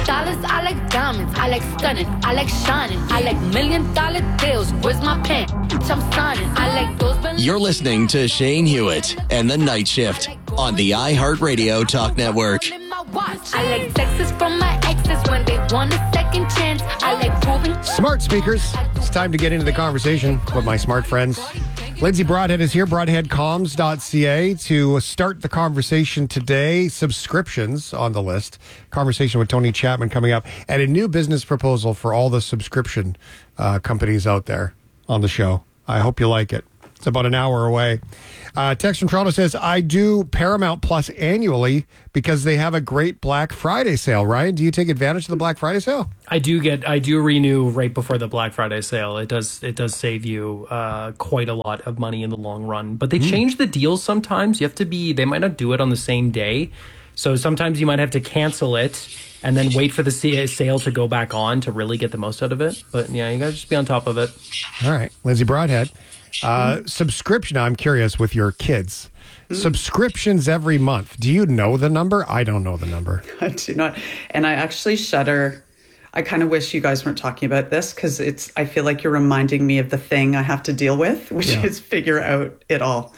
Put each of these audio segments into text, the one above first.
dollars, I like diamonds. I like stunning, I like shining. I like $1 million deals. Where's my pen? I'm signing. I like those. You're listening to Shane Hewitt and The Night Shift on the iHeartRadio Talk Network. I like texts from my exes when they want a second chance. I like proving. Smart speakers. It's time to get into the conversation with my smart friends. Lindsay Broadhead is here, broadheadcoms.ca, to start the conversation today. Subscriptions on the list. Conversation with Tony Chapman coming up. And a new business proposal for all the subscription companies out there on the show. I hope you like it. It's about an hour away. Text from Toronto says, I do Paramount Plus annually because they have a great Black Friday sale. Ryan, do you take advantage of the Black Friday sale? I do renew right before the Black Friday sale. It does save you quite a lot of money in the long run. But they change the deals sometimes. They might not do it on the same day. So sometimes you might have to cancel it and then wait for the sale to go back on to really get the most out of it. But yeah, you got to just be on top of it. All right. Lindsay Broadhead. Subscription. I'm curious with your kids. Subscriptions every month. Do you know the number? I don't know the number. I do not. And I actually shudder. I kind of wish you guys weren't talking about this because I feel like you're reminding me of the thing I have to deal with, which is figure out it all.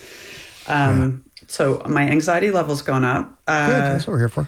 So my anxiety level's gone up. Good. That's what we're here for.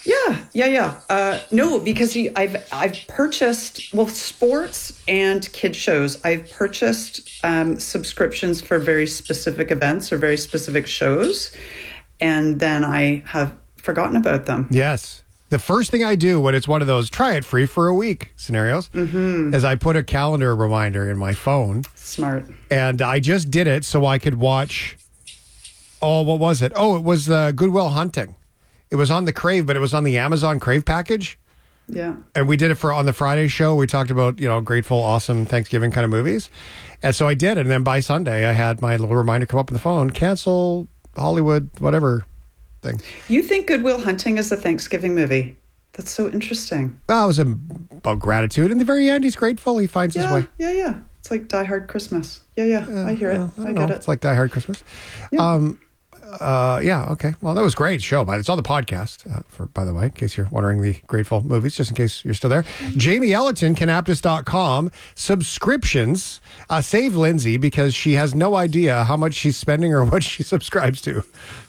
Yeah. No, because I've purchased, sports and kid shows. I've purchased subscriptions for very specific events or very specific shows. And then I have forgotten about them. Yes. The first thing I do when it's one of those try it free for a week scenarios is I put a calendar reminder in my phone. Smart. And I just did it so I could watch, what was it? Oh, it was Good Will Hunting. It was on the Crave, but it was on the Amazon Crave package. Yeah. And we did it on the Friday show. We talked about, grateful, awesome Thanksgiving kind of movies. And so I did. And then by Sunday, I had my little reminder come up on the phone, cancel Hollywood, whatever thing. You think Good Will Hunting is a Thanksgiving movie? That's so interesting. Well, it was about gratitude. In the very end, he's grateful. He finds his way. Yeah. It's like Die Hard Christmas. Yeah. I hear it. I get it. It's like Die Hard Christmas. Yeah. Okay. Well, that was a great show, but it's on the podcast, by the way, in case you're wondering the Grateful movies, just in case you're still there. Jamie Ellerton, Canaptus.com, subscriptions. Save Lindsay because she has no idea how much she's spending or what she subscribes to.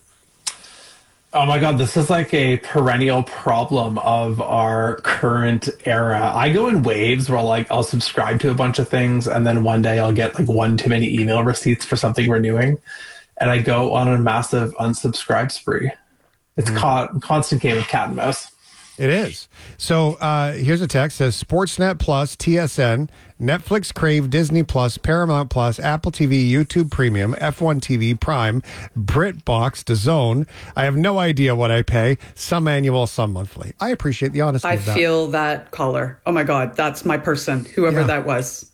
Oh my God, this is like a perennial problem of our current era. I go in waves where I'll subscribe to a bunch of things and then one day I'll get one too many email receipts for something renewing. And I go on a massive unsubscribe spree. It's constant game of cat and mouse. It is. So here's a text. It says Sportsnet Plus, TSN, Netflix, Crave, Disney Plus, Paramount Plus, Apple TV, YouTube Premium, F1 TV, Prime, BritBox, DAZN. I have no idea what I pay. Some annual, some monthly. I appreciate the honesty of that. I feel that caller. Oh my God, that's my person. Whoever that was.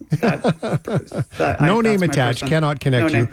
No name attached. Cannot connect you.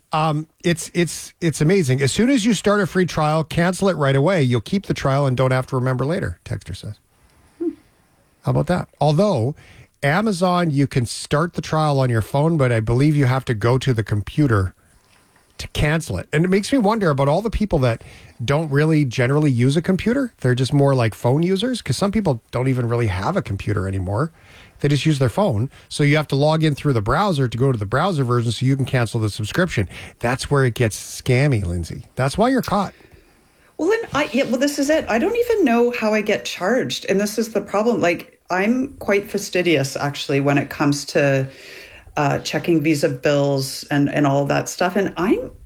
It's amazing. As soon as you start a free trial, cancel it right away. You'll keep the trial and don't have to remember later, Texter says. How about that? Although, Amazon, you can start the trial on your phone, but I believe you have to go to the computer to cancel it. And it makes me wonder about all the people that don't really generally use a computer. They're just more like phone users, because some people don't even really have a computer anymore. They just use their phone. So you have to log in through the browser to go to the browser version so you can cancel the subscription. That's where it gets scammy, Lindsay. That's why you're caught. Well, this is it. I don't even know how I get charged. And this is the problem. I'm quite fastidious, actually, when it comes to checking Visa bills and all of that stuff. And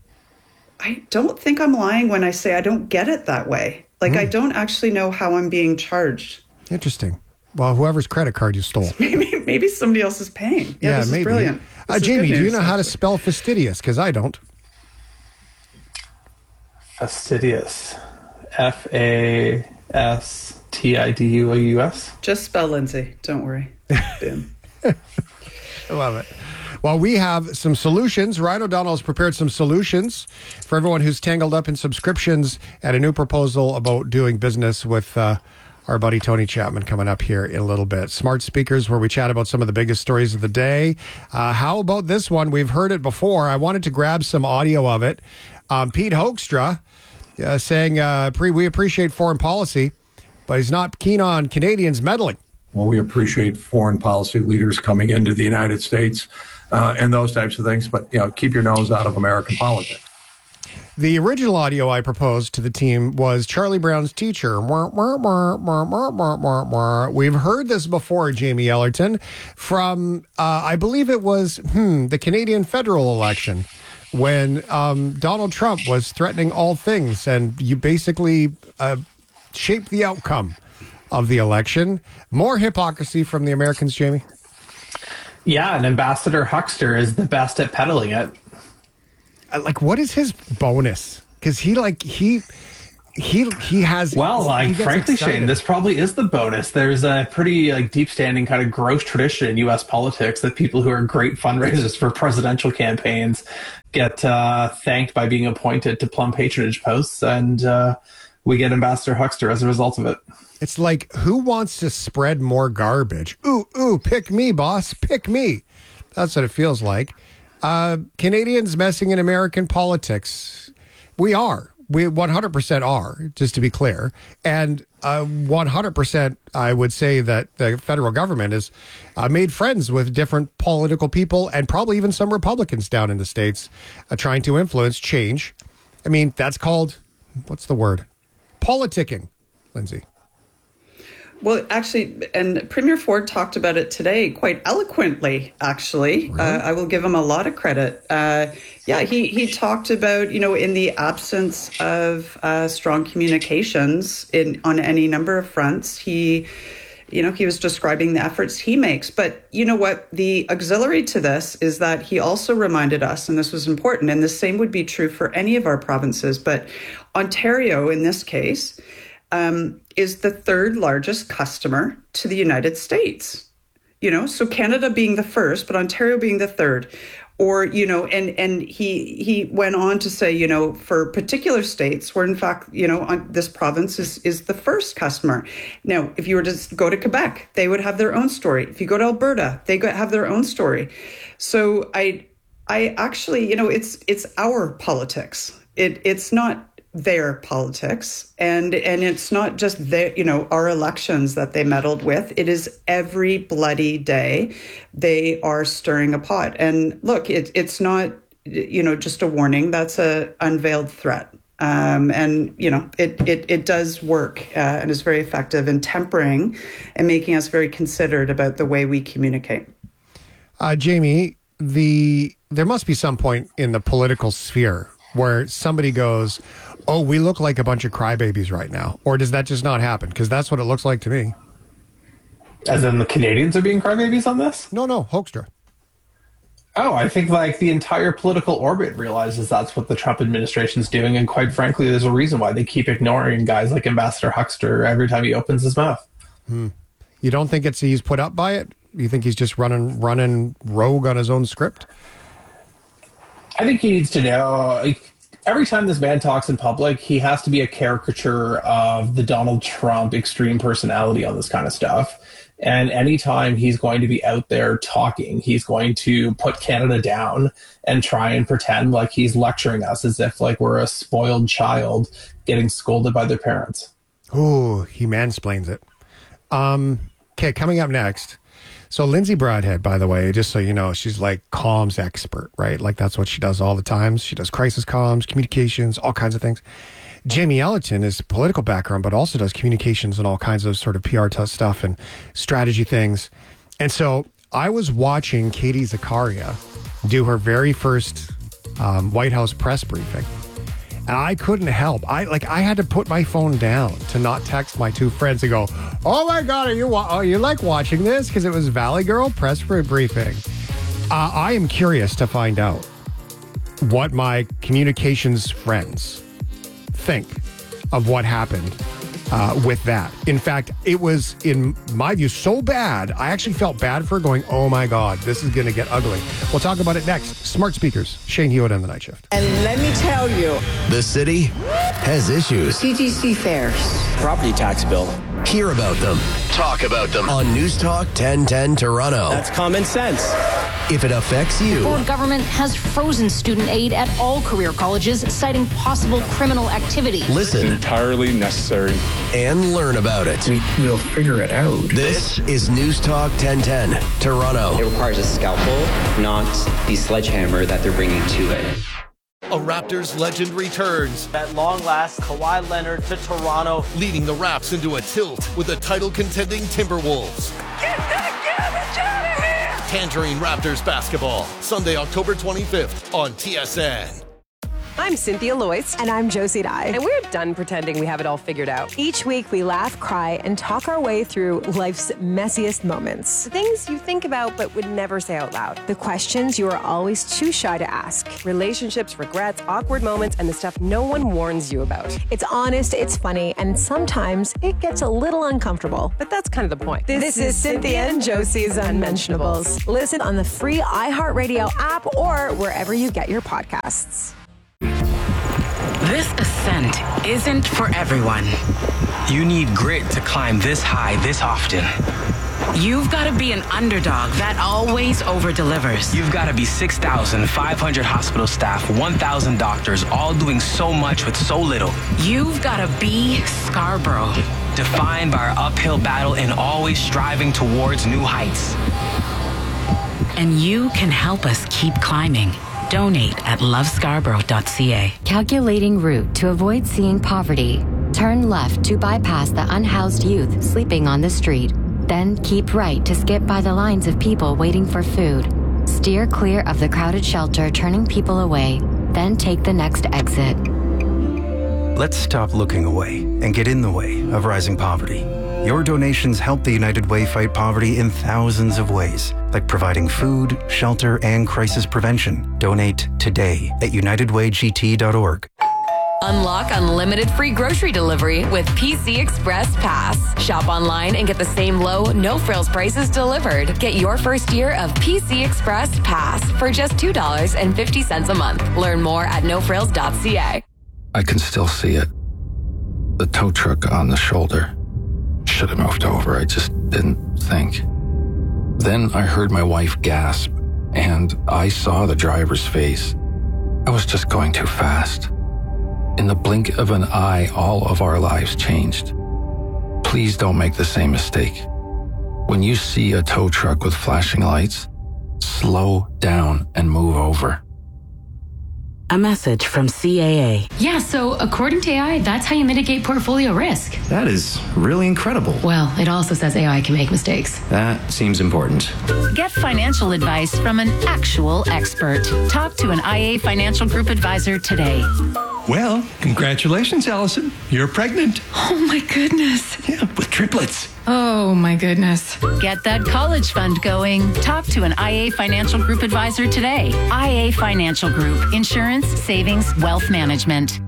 I don't think I'm lying when I say I don't get it that way. I don't actually know how I'm being charged. Interesting. Well, whoever's credit card you stole. Maybe somebody else is paying. Yeah, this is brilliant. Jamie, do you know how to spell fastidious? Because I don't. Fastidious. F-A-S-T-I-D-U-A-U-S. Just spell Lindsay. Don't worry. Boom. I love it. Well, we have some solutions. Ryan O'Donnell has prepared some solutions for everyone who's tangled up in subscriptions and a new proposal about doing business with our buddy Tony Chapman coming up here in a little bit. Smart speakers, where we chat about some of the biggest stories of the day. How about this one? We've heard it before. I wanted to grab some audio of it. Pete Hoekstra saying, we appreciate foreign policy, but he's not keen on Canadians meddling. Well, we appreciate foreign policy leaders coming into the United States and those types of things, but keep your nose out of American politics. The original audio I proposed to the team was Charlie Brown's teacher. We've heard this before, Jamie Ellerton, from, I believe it was the Canadian federal election, when Donald Trump was threatening all things, and you basically shaped the outcome of the election. More hypocrisy from the Americans, Jamie? Yeah, and Ambassador Huckster is the best at peddling it. Like, what is his bonus? Because he has... Well, frankly, excited. Shane, this probably is the bonus. There's a pretty deep-standing kind of gross tradition in U.S. politics that people who are great fundraisers for presidential campaigns get thanked by being appointed to plum patronage posts, and we get Ambassador Huckster as a result of it. It's like, who wants to spread more garbage? Ooh, pick me, boss, pick me. That's what it feels like. Canadians messing in American politics. We 100% are, just to be clear. And 100%, I would say that the federal government has made friends with different political people and probably even some Republicans down in the States trying to influence change. I mean, that's called, what's the word? Politicking, Lindsay. Well, actually, and Premier Ford talked about it today quite eloquently, actually. Really? I will give him a lot of credit. He talked about, in the absence of strong communications on any number of fronts, he was describing the efforts he makes. But you know what? The auxiliary to this is that he also reminded us, and this was important, and the same would be true for any of our provinces, but Ontario, in this case, is the third largest customer to the United States. So Canada being the first, but Ontario being the third. Or, and he went on to say, for particular states where, in fact, this province is the first customer. Now, if you were to go to Quebec, they would have their own story. If you go to Alberta, they have their own story. So I actually, it's our politics. It's not their politics, and it's not just our elections that they meddled with. It is every bloody day they are stirring a pot. And look, it's not just a warning. That's a unveiled threat. It does work and is very effective in tempering and making us very considered about the way we communicate. Jamie, there must be some point in the political sphere where somebody goes, oh, we look like a bunch of crybabies right now. Or does that just not happen? Because that's what it looks like to me. As in the Canadians are being crybabies on this? No, Hoekstra. Oh, I think the entire political orbit realizes that's what the Trump administration's doing. And quite frankly, there's a reason why they keep ignoring guys like Ambassador Huckster every time he opens his mouth. You don't think he's put up by it? You think he's just running rogue on his own script? I think he needs to know, every time this man talks in public, he has to be a caricature of the Donald Trump extreme personality on this kind of stuff. And anytime he's going to be out there talking, he's going to put Canada down and try and pretend like he's lecturing us as if we're a spoiled child getting scolded by their parents. Ooh, he mansplains it. Okay, coming up next. So Lindsay Broadhead, by the way, just so you know, she's comms expert, right? That's what she does all the time. She does crisis comms, communications, all kinds of things. Jamie Ellerton is political background, but also does communications and all kinds of sort of PR stuff and strategy things. And so I was watching Katie Zakaria do her very first White House press briefing. And I couldn't help. I had to put my phone down to not text my two friends and go, oh my God, you like watching this? Because it was Valley Girl press briefing. I am curious to find out what my communications friends think of what happened with that. In fact, it was, in my view, so bad, I actually felt bad for going, oh my God, this is going to get ugly. We'll talk about it next. Smart Speakers, Shane Hewitt on The Night Shift. And let me tell you, the city has issues. CTC fares. Property tax bill. Hear about them. Talk about them on News Talk 1010 Toronto. That's common sense. if it affects you. The Ford government has frozen student aid at all career colleges, citing possible criminal activity. Listen. Entirely necessary. And learn about it. We'll figure it out. This is News Talk 1010, Toronto. It requires a scalpel, not the sledgehammer that they're bringing to it. A Raptors legend returns. At long last, Kawhi Leonard to Toronto. Leading the Raps into a tilt with the title-contending Timberwolves. Get that garbage out of here! Tangerine Raptors basketball, Sunday, October 25th on TSN. I'm Cynthia Loyce. And I'm Josie Dye. And we're done pretending we have it all figured out. Each week, we laugh, cry, and talk our way through life's messiest moments. The things you think about but would never say out loud. The questions you are always too shy to ask. Relationships, regrets, awkward moments, and the stuff no one warns you about. It's honest, it's funny, and sometimes it gets a little uncomfortable. But that's kind of the point. This is Cynthia and Josie's Unmentionables. Listen on the free iHeartRadio app or wherever you get your podcasts. This ascent isn't for everyone. You need grit to climb this high this often. You've got to be an underdog that always over-delivers. You've got to be 6,500 hospital staff, 1,000 doctors, all doing so much with so little. You've got to be Scarborough. Defined by our uphill battle and always striving towards new heights. And you can help us keep climbing. Donate at lovescarborough.ca. Calculating route to avoid seeing poverty. Turn left to bypass the unhoused youth sleeping on the street. Then keep right to skip by the lines of people waiting for food. Steer clear of the crowded shelter turning people away. Then take the next exit. Let's stop looking away and get in the way of rising poverty. Your donations help the United Way fight poverty in thousands of ways, like providing food, shelter, and crisis prevention. Donate today at unitedwaygt.org. Unlock unlimited free grocery delivery with PC Express Pass. Shop online and get the same low, no-frills prices delivered. Get your first year of PC Express Pass for just $2.50 a month. Learn more at nofrills.ca. I can still see it. The tow truck on the shoulder. Should have moved over. I just didn't think. Then I heard my wife gasp, and I saw the driver's face. I was just going too fast. In the blink of an eye, all of our lives changed. Please don't make the same mistake. When you see a tow truck with flashing lights, slow down and move over. A message from CAA. Yeah, so according to AI, that's how you mitigate portfolio risk. That is really incredible. Well, it also says AI can make mistakes. That seems important. Get financial advice from an actual expert. Talk to an IA Financial Group advisor today. Well, congratulations, Allison. You're pregnant. Oh, my goodness. Yeah, with triplets. Oh, my goodness. Get that college fund going. Talk to an IA Financial Group advisor today. IA Financial Group. Insurance, savings, wealth management.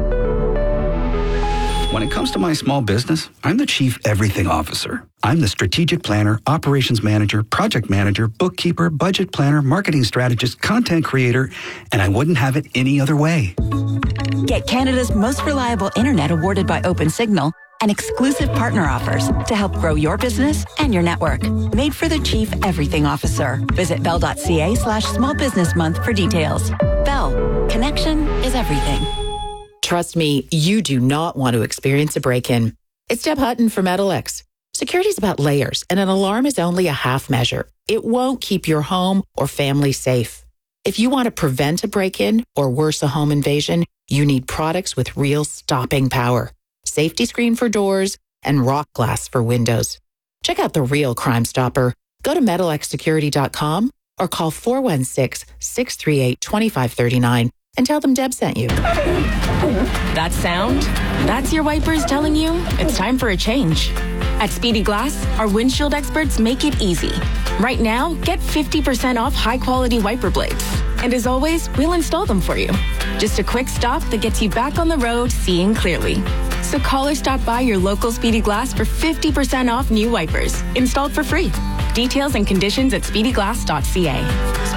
When it comes to my small business, I'm the Chief Everything Officer. I'm the strategic planner, operations manager, project manager, bookkeeper, budget planner, marketing strategist, content creator, and I wouldn't have it any other way. Get Canada's most reliable internet awarded by OpenSignal and exclusive partner offers to help grow your business and your network. Made for the Chief Everything Officer. Visit bell.ca/small business month for details. Bell, connection is everything. Trust me, you do not want to experience a break-in. It's Deb Hutton from Metalix. Security is about layers, and an alarm is only a half measure. It won't keep your home or family safe. If you want to prevent a break-in or worse, a home invasion, you need products with real stopping power. Safety screen for doors and rock glass for windows. Check out the real Crime Stopper. Go to metalxsecurity.com or call 416-638-2539 and tell them Deb sent you. That sound? That's your wipers telling you it's time for a change. At Speedy Glass, our windshield experts make it easy. Right now, get 50% off high-quality wiper blades. And as always, we'll install them for you. Just a quick stop that gets you back on the road seeing clearly. So call or stop by your local Speedy Glass for 50% off new wipers, installed for free. Details and conditions at speedyglass.ca.